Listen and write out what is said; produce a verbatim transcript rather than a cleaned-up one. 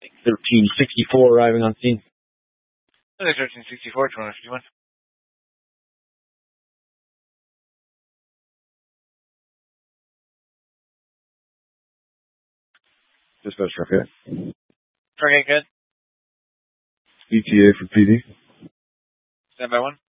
thirteen sixty-four arriving on scene. thirteen sixty-four, twenty fifty-one. Dispatch truck eight. Truck eight, good. E T A for P D. Stand by one.